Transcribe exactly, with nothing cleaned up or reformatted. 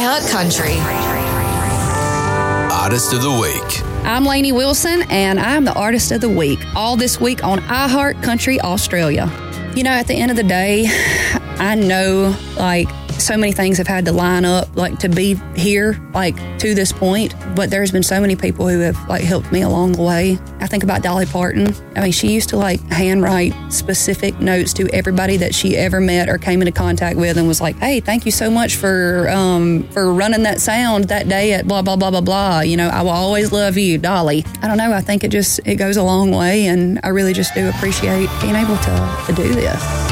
iHeart Country. Artist of the Week. I'm Lainey Wilson, and I'm the Artist of the Week. All this week on iHeart Country Australia. You know, at the end of the day, I know, like, so many things have had to line up, like, to be here, like, to this point. But there's been so many people who have, like, helped me along the way. I think about Dolly Parton. I mean, she used to, like, handwrite specific notes to everybody that she ever met or came into contact with and was like, hey, thank you so much for um, for running that sound that day at blah, blah, blah, blah, blah. You know, I will always love you, Dolly. I don't know. I think it just, it goes a long way, and I really just do appreciate being able to, to do this.